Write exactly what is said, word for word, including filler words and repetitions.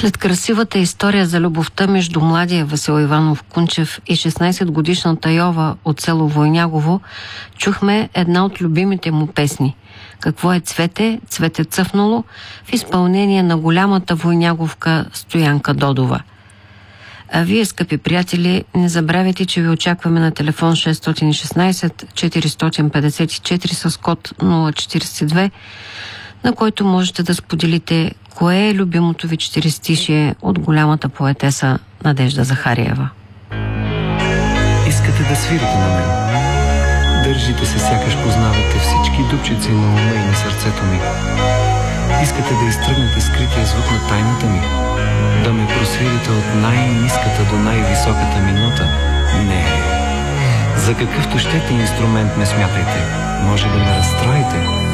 След красивата история за любовта между младия Васил Иванов Кунчев и шестнайсетгодишната Йова от село Войнягово, чухме една от любимите му песни «Какво е цвете? Цвете цъфнало» в изпълнение на голямата войняговка Стоянка Додова. А вие, скъпи приятели, не забравяйте, че ви очакваме на телефон шест един шест четири пет четири с код нула четирийсет и две, на който можете да споделите кое е любимото ви четиристишие от голямата поетеса Надежда Захариева. Искате да свирите на мен. Държите се, сякаш познавате всички дупчици на ума и на сърцето ми. Искате да изтръгнете скрития звук на тайната ми. Да ме просвирите от най-ниската до най-високата ми нота. Не. За какъвто щете инструмент ме смятайте. Може да ме разстроите.